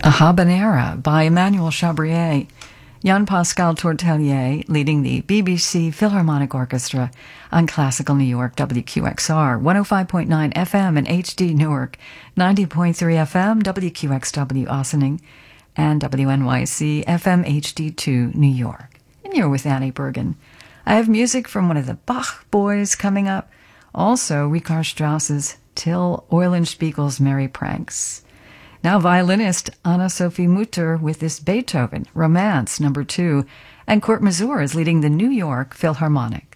A Habanera by Emmanuel Chabrier. Jan-Pascal Tortelier leading the BBC Philharmonic Orchestra on Classical New York WQXR 105.9 FM and HD Newark, 90.3 FM WQXW Ossining, and WNYC FM HD2 New York. And you're with Annie Bergen. I have music from one of the Bach boys coming up. Also, Richard Strauss's Till Eulenspiegel's Merry Pranks. Now violinist Anna-Sophie Mutter with this Beethoven, Romance No. 2, and Kurt Masur is leading the New York Philharmonic.